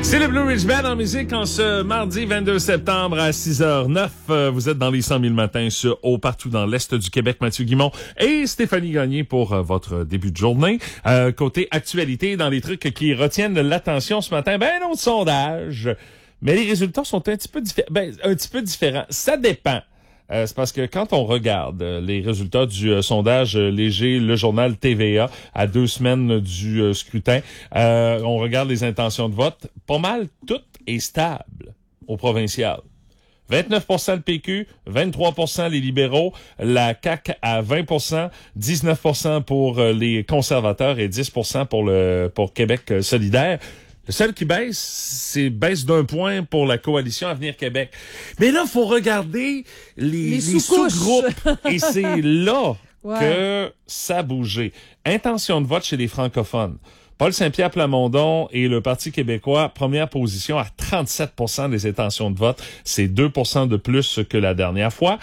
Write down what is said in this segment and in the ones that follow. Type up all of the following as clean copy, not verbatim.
C'est le Blue Ridge Band en musique en ce mardi 22 septembre à 6h09. Vous êtes dans les 100 000 matins sur partout dans l'Est du Québec. Mathieu Guimont et Stéphanie Gagné pour votre début de journée. Côté actualité, dans les trucs qui retiennent l'attention ce matin, autre sondage. Mais les résultats sont un petit peu différents. Ça dépend. C'est parce que quand on regarde les résultats du sondage léger, le journal TVA, à 2 semaines du scrutin, on regarde les intentions de vote, pas mal tout est stable au provincial. 29% le PQ, 23% les libéraux, la CAQ à 20%, 19% pour les conservateurs et 10% pour Québec solidaire. Le seul qui baisse, c'est baisse d'1 point pour la coalition Avenir Québec. Mais là, faut regarder les sous-groupes. Et c'est là que ça a bougé. Intention de vote chez les francophones. Paul Saint-Pierre Plamondon et le Parti québécois, première position à 37% des intentions de vote. C'est 2% de plus que la dernière fois.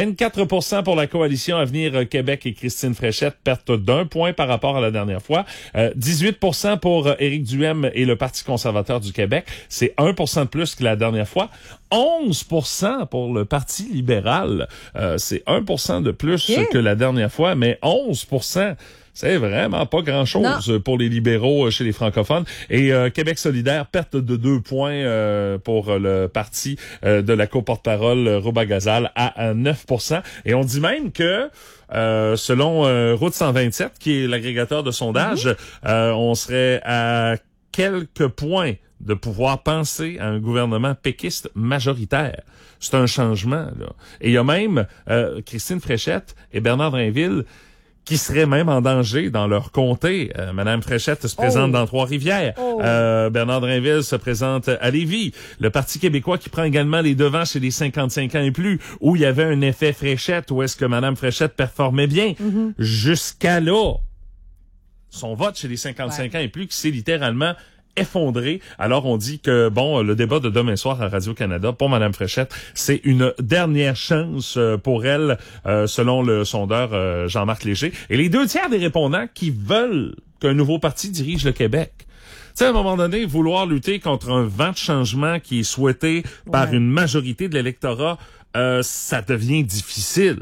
24% pour la coalition Avenir Québec et Christine Fréchette, perte d'1 point par rapport à la dernière fois. 18% pour Éric Duhem et le Parti conservateur du Québec. C'est 1% de plus que la dernière fois. 11% pour le Parti libéral. C'est 1% de plus que la dernière fois, mais 11%. C'est vraiment pas grand-chose pour les libéraux chez les francophones. Et Québec solidaire, perte de 2 points pour le parti de la co-porte-parole Rouba Gazal à 9%. Et on dit même que selon Route 127, qui est l'agrégateur de sondage, on serait à quelques points de pouvoir penser à un gouvernement péquiste majoritaire. C'est un changement, là. Et il y a même Christine Fréchette et Bernard Drainville qui seraient même en danger dans leur comté. Madame Fréchette se présente dans Trois-Rivières. Bernard Drainville se présente à Lévis. Le Parti québécois qui prend également les devants chez les 55 ans et plus, où il y avait un effet Fréchette, où est-ce que Madame Fréchette performait bien. Jusqu'à là, son vote chez les 55 ans et plus qui s'est littéralement effondré. Alors, on dit que, le débat de demain soir à Radio-Canada, pour Mme Fréchette, c'est une dernière chance pour elle, selon le sondeur Jean-Marc Léger. Et les 2/3 des répondants qui veulent qu'un nouveau parti dirige le Québec. Tu sais, à un moment donné, vouloir lutter contre un vent de changement qui est souhaité par une majorité de l'électorat, ça devient difficile.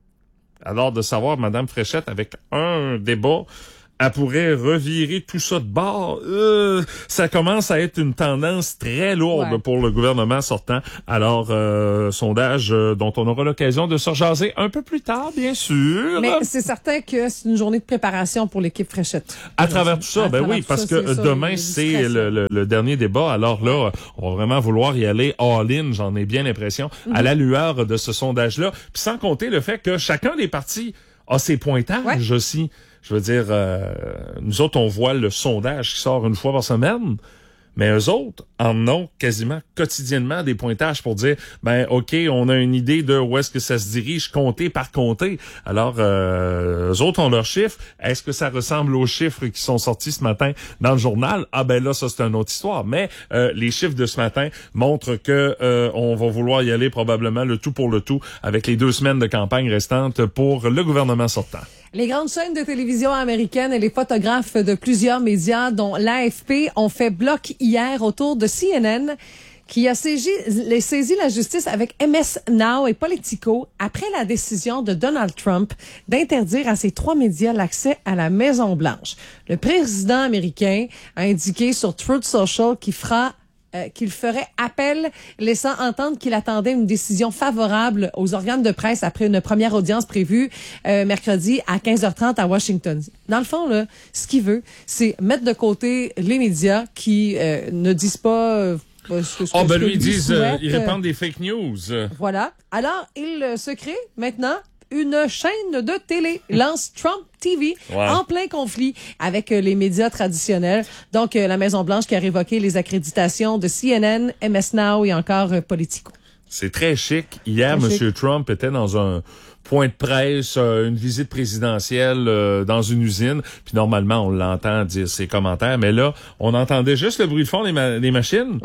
Alors, de savoir, Mme Fréchette, avec un débat, elle pourrait revirer tout ça de bord. Ça commence à être une tendance très lourde pour le gouvernement sortant. Alors, sondage dont on aura l'occasion de se rejaser un peu plus tard, bien sûr. Mais c'est certain que c'est une journée de préparation pour l'équipe Fréchette. À travers tout ça, parce que demain, c'est le dernier débat. Alors là, on va vraiment vouloir y aller all-in, j'en ai bien l'impression, à la lueur de ce sondage-là. Puis sans compter le fait que chacun des partis a ses pointages aussi. Je veux dire, nous autres, on voit le sondage qui sort une fois par semaine, mais eux autres en ont quasiment quotidiennement des pointages pour dire, OK, on a une idée de où est-ce que ça se dirige, comté par comté. Alors, eux autres ont leurs chiffres. Est-ce que ça ressemble aux chiffres qui sont sortis ce matin dans le journal? Là, ça, c'est une autre histoire. Mais les chiffres de ce matin montrent que on va vouloir y aller probablement le tout pour le tout avec les 2 semaines de campagne restantes pour le gouvernement sortant. Les grandes chaînes de télévision américaines et les photographes de plusieurs médias, dont l'AFP, ont fait bloc hier autour de CNN, qui a saisi la justice avec MS Now et Politico après la décision de Donald Trump d'interdire à ces 3 médias l'accès à la Maison-Blanche. Le président américain a indiqué sur Truth Social qu'il ferait appel, laissant entendre qu'il attendait une décision favorable aux organes de presse après une première audience prévue mercredi à 15h30 à Washington. Dans le fond, là, ce qu'il veut, c'est mettre de côté les médias qui ne disent pas... lui, ils disent, ils répandent des fake news. Voilà. Alors, il se crée maintenant une chaîne de télé, lance Trump TV, en plein conflit avec les médias traditionnels. Donc, la Maison-Blanche qui a révoqué les accréditations de CNN, MS Now et encore Politico. C'est très chic. Hier, M. Trump était dans un point de presse, une visite présidentielle dans une usine. Puis normalement, on l'entend dire ses commentaires. Mais là, on entendait juste le bruit de fond des machines.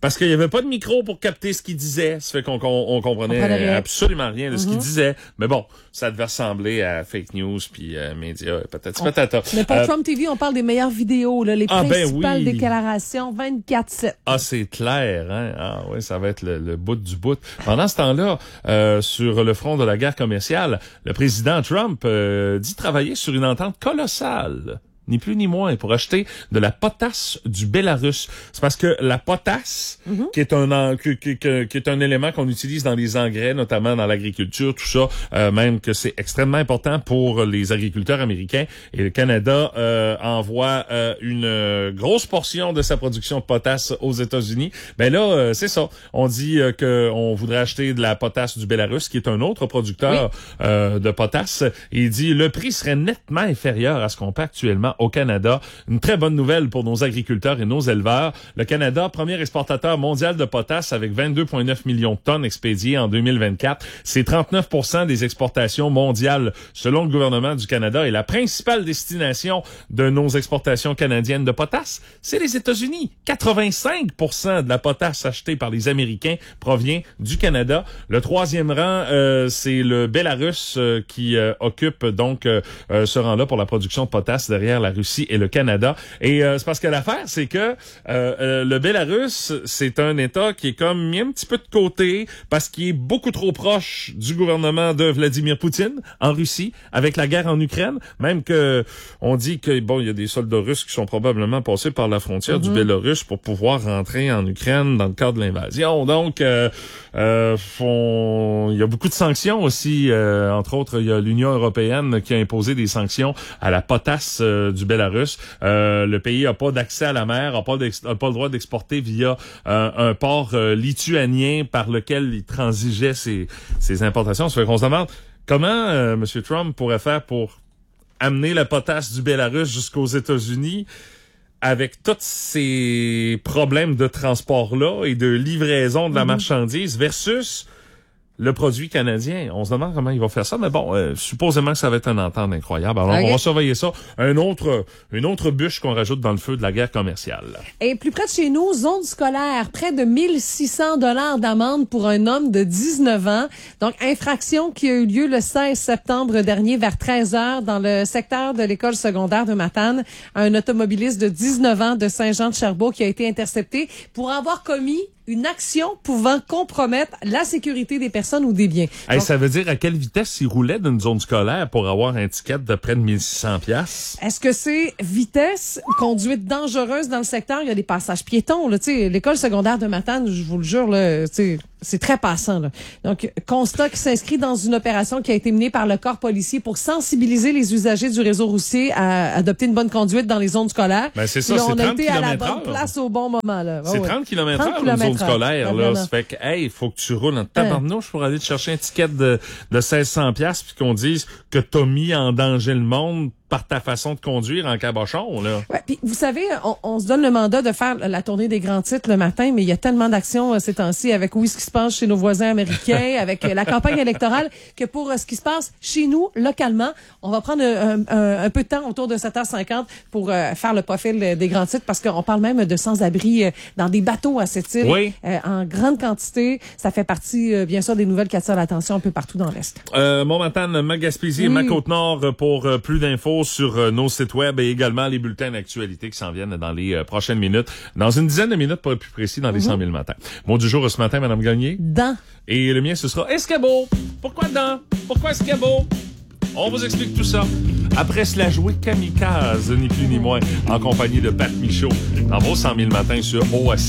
Parce qu'il y avait pas de micro pour capter ce qu'il disait. Ça fait qu'on comprenait absolument rien de ce qu'il disait. Mais bon, ça devait ressembler à fake news puis médias, peut-être patata. Mais pour Trump TV, on parle des meilleures vidéos, là, les principales déclarations 24/7. Ah, c'est clair, hein? Ah oui, ça va être le bout du bout. Pendant ce temps-là, sur le front de la guerre commerciale, le président Trump dit travailler sur une entente colossale. Ni plus ni moins, pour acheter de la potasse du Bélarus. C'est parce que la potasse, qui est un élément qu'on utilise dans les engrais, notamment dans l'agriculture, tout ça, même que c'est extrêmement important pour les agriculteurs américains. Et le Canada envoie une grosse portion de sa production de potasse aux États-Unis. Ben là, c'est ça. On dit qu'on voudrait acheter de la potasse du Bélarus, qui est un autre producteur de potasse. Et il dit le prix serait nettement inférieur à ce qu'on paie actuellement au Canada. Une très bonne nouvelle pour nos agriculteurs et nos éleveurs. Le Canada, premier exportateur mondial de potasse avec 22,9 millions de tonnes expédiées en 2024. C'est 39% des exportations mondiales selon le gouvernement du Canada. Et la principale destination de nos exportations canadiennes de potasse, c'est les États-Unis. 85% de la potasse achetée par les Américains provient du Canada. Le troisième rang, c'est le Bélarus qui occupe donc ce rang-là pour la production de potasse derrière la Russie et le Canada. Et c'est parce que l'affaire, c'est que le Bélarus, c'est un État qui est comme mis un petit peu de côté parce qu'il est beaucoup trop proche du gouvernement de Vladimir Poutine en Russie avec la guerre en Ukraine. Même que on dit que bon, il y a des soldats russes qui sont probablement passés par la frontière du Bélarus pour pouvoir rentrer en Ukraine dans le cadre de l'invasion. Donc, il y a beaucoup de sanctions aussi. Entre autres, il y a l'Union européenne qui a imposé des sanctions à la potasse du Bélarus. Le pays a pas d'accès à la mer, a pas le droit d'exporter via un port lituanien par lequel il transigeait ses importations. Ça fait qu'on se demande comment M. Trump pourrait faire pour amener la potasse du Bélarus jusqu'aux États-Unis avec tous ces problèmes de transport-là et de livraison de la marchandise versus le produit canadien. On se demande comment ils vont faire ça, mais bon, supposément que ça va être une entente incroyable. Alors, on va surveiller ça. Une autre bûche qu'on rajoute dans le feu de la guerre commerciale. Et plus près de chez nous, zone scolaire, près de 1600 $ d'amende pour un homme de 19 ans. Donc, infraction qui a eu lieu le 16 septembre dernier vers 13h dans le secteur de l'école secondaire de Matane. Un automobiliste de 19 ans de Saint-Jean-de-Cherbourg qui a été intercepté pour avoir commis une action pouvant compromettre la sécurité des personnes ou des biens. Hey, donc, ça veut dire à quelle vitesse il roulait d'une zone scolaire pour avoir un ticket de près de 1600 $? Est-ce que c'est vitesse, conduite dangereuse dans le secteur? Il y a des passages piétons, là, tu sais, l'école secondaire de Matane, je vous le jure, là, tu sais, c'est très passant, là. Donc, constat qui s'inscrit dans une opération qui a été menée par le corps policier pour sensibiliser les usagers du réseau routier à adopter une bonne conduite dans les zones scolaires. Ben, c'est ça, c'est 30 km/h. On a été à la bonne place au bon moment, là. C'est 30 km/h, une zone scolaire, là. Ça fait que, hey, il faut que tu roules en tabarnouche pour aller te chercher un ticket de 1600 $, puis qu'on dise que t'as mis en danger le monde par ta façon de conduire en cabochon, là. Ouais, puis vous savez, on se donne le mandat de faire la tournée des grands titres le matin, mais il y a tellement d'actions ces temps-ci avec ce qui se passe chez nos voisins américains, avec la campagne électorale, que pour ce qui se passe chez nous, localement, on va prendre un peu de temps autour de 7h50 pour faire le profil des grands titres, parce qu'on parle même de sans-abri dans des bateaux à cette île, en grande quantité. Ça fait partie, bien sûr, des nouvelles qui attirent l'attention un peu partout dans l'Est. Montmatane, ma Gaspésie et ma Côte-Nord pour plus d'infos sur nos sites web et également les bulletins d'actualité qui s'en viennent dans les prochaines minutes. Dans une dizaine de minutes, pour être plus précis, dans les 100 000 matins. Mot du jour ce matin, Madame Gagné? Dents. Et le mien, ce sera escabeau. Pourquoi dents? Pourquoi escabeau? On vous explique tout ça après cela jouer kamikaze, ni plus ni moins, en compagnie de Pat Michaud, dans vos 100 000 matins sur OAC.